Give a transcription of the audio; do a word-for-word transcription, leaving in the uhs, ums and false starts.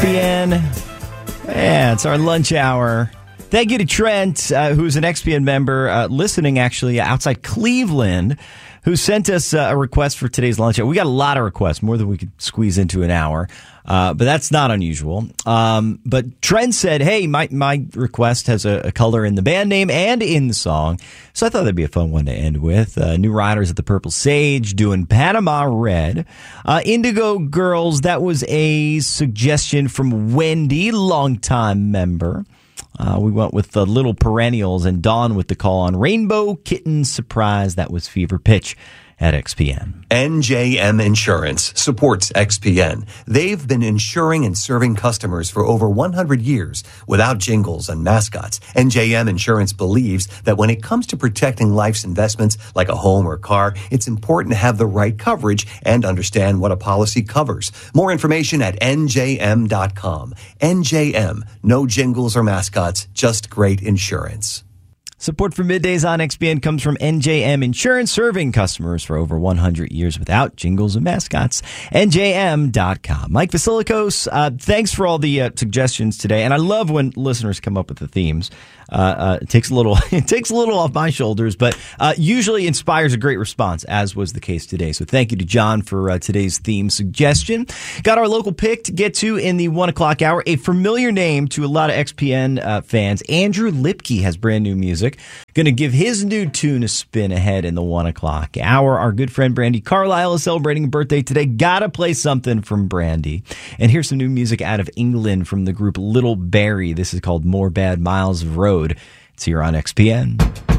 P N. Yeah, it's our lunch hour. Thank you to Trent, uh, who's an X P N member, uh, listening actually outside Cleveland, who sent us uh, a request for today's lunch hour. We got a lot of requests, more than we could squeeze into an hour, uh, but that's not unusual. Um, but Trent said, hey, my, my request has a, a color in the band name and in the song, so I thought that'd be a fun one to end with. Uh, New Riders at the Purple Sage doing Panama Red. Uh, Indigo Girls, that was a suggestion from Wendy, longtime member. Uh, we went with the Little Perennials and Dawn with the call on Rainbow Kitten Surprise. That was Fever Pitch at X P N. N J M Insurance supports X P N. They've been insuring and serving customers for over one hundred years without jingles and mascots. N J M Insurance believes that when it comes to protecting life's investments like a home or car, it's important to have the right coverage and understand what a policy covers. More information at N J M dot com. N J M, no jingles or mascots, just great insurance. Support for Middays on X P N comes from N J M Insurance, serving customers for over one hundred years without jingles and mascots. N J M dot com. Mike Vasilikos, uh, thanks for all the uh, suggestions today. And I love when listeners come up with the themes. Uh, uh, it takes a little, it takes a little off my shoulders, but uh, usually inspires a great response, as was the case today. So thank you to John for uh, today's theme suggestion. Got our local pick to get to in the one o'clock hour. A familiar name to a lot of X P N uh, fans. Andrew Lipke has brand new music. Going to give his new tune a spin ahead in the one o'clock hour. Our good friend Brandy Carlisle is celebrating a birthday today. Gotta play something from Brandy. And here's some new music out of England from the group Little Barry. This is called More Bad Miles of Road. It's here on X P N.